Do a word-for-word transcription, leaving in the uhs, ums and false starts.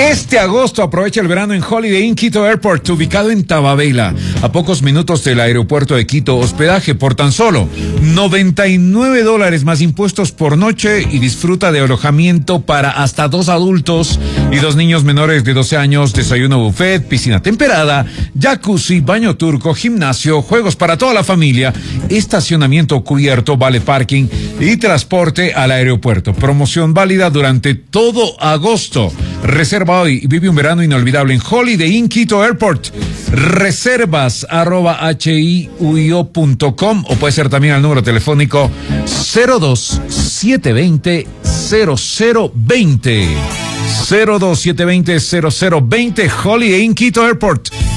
Este agosto aprovecha el verano en Holiday Inn Quito Airport, ubicado en Tababela, a pocos minutos del aeropuerto de Quito. Hospedaje por tan solo noventa y nueve dólares más impuestos por noche y disfruta de alojamiento para hasta dos adultos y dos niños menores de doce años, desayuno buffet, piscina temperada, jacuzzi, baño turco, gimnasio, juegos para toda la familia, estacionamiento cubierto, vale parking y transporte al aeropuerto. Promoción válida durante todo agosto. Reserva hoy y vive un verano inolvidable en Holiday Inn Quito Airport. Reservas arroba hiuio punto com o puede ser también al número telefónico cero dos siete dos cero cero cero dos cero. cero dos siete dos cero cero dos cero Holiday Inn Quito Airport.